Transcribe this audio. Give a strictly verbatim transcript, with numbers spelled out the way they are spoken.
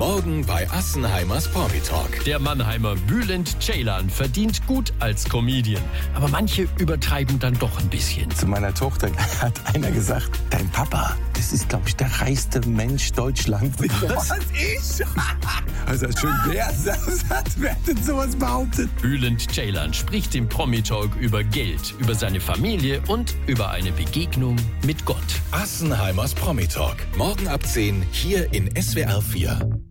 Morgen bei Assenheimers Promi Talk. Der Mannheimer Bülent Ceylan verdient gut als Comedian. Aber manche übertreiben dann doch ein bisschen. Zu meiner Tochter hat einer gesagt, dein Papa, das ist, glaube ich, der reichste Mensch Deutschlands. Was? Ich? Also schön, wer das hat, wer hat denn sowas behauptet? Bülent Ceylan spricht im Promi Talk über Geld, über seine Familie und über eine Begegnung mit Gott. Assenheimers Promi Talk. Morgen ab zehn hier in S W R vier.